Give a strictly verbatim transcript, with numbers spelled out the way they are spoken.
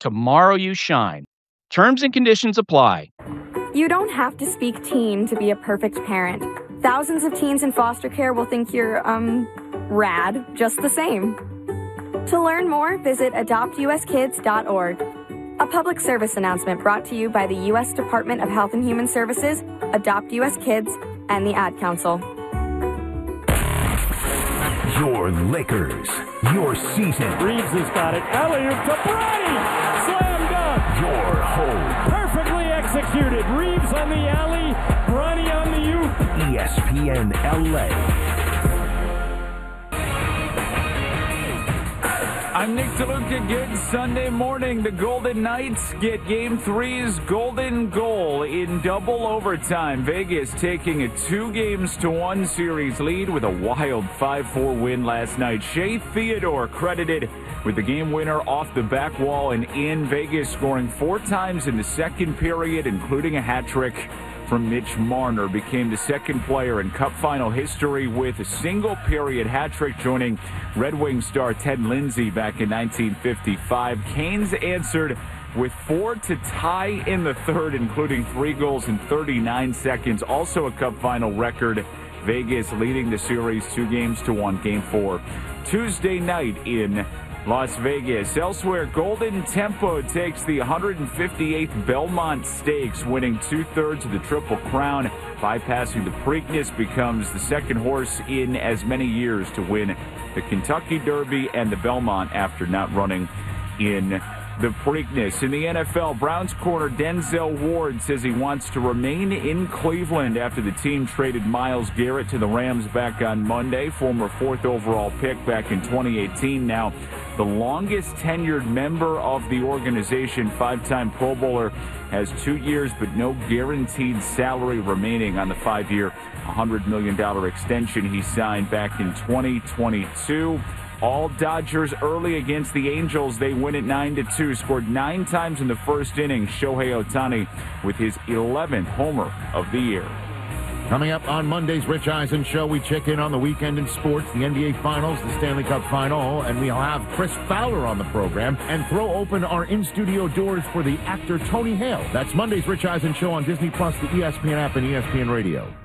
Tomorrow You Shine. Terms and conditions apply. You don't have to speak teen to be a perfect parent. Thousands of teens in foster care will think you're, um, rad just the same. To learn more, visit adopt u s kids dot org. A public service announcement brought to you by the U S Department of Health and Human Services, Adopt U S Kids, and the Ad Council. Your Lakers, your season. Reeves has got it. Alley-oop to Bronny! Slam dunk! Your home. Perfectly executed. Reeves on the alley, Bronny on the oop. E S P N L A. I'm Nick DeLuca. Good Sunday morning. The Golden Knights get Game three's golden goal in double overtime. Vegas taking a two games to one series lead with a wild five four win last night. Shea Theodore credited with the game winner off the back wall and in. Vegas scoring four times in the second period, including a hat trick from Mitch Marner, became the second player in Cup final history with a single-period hat trick, joining Red Wings star Ted Lindsay back in nineteen fifty-five. Canes answered with four to tie in the third, including three goals in thirty-nine seconds. Also a Cup final record. Vegas leading the series two games to one. Game four Tuesday night in Las Vegas. Elsewhere, Golden Tempo takes the one hundred fifty-eighth Belmont Stakes, winning two-thirds of the Triple Crown. Bypassing the Preakness, becomes the second horse in as many years to win the Kentucky Derby and the Belmont after not running in the Preakness. In the N F L, Browns corner Denzel Ward says he wants to remain in Cleveland after the team traded Myles Garrett to the Rams back on Monday. Former fourth overall pick back in twenty eighteen. Now the longest tenured member of the organization, five-time Pro Bowler, has two years but no guaranteed salary remaining on the five-year, one hundred million dollars extension he signed back in twenty twenty-two. All Dodgers early against the Angels. They win it nine to two. Scored nine times in the first inning. Shohei Ohtani with his eleventh homer of the year. Coming up on Monday's Rich Eisen Show, we check in on the weekend in sports, the N B A Finals, the Stanley Cup Final, and we'll have Chris Fowler on the program and throw open our in-studio doors for the actor Tony Hale. That's Monday's Rich Eisen Show on Disney Plus, the E S P N app, and E S P N Radio.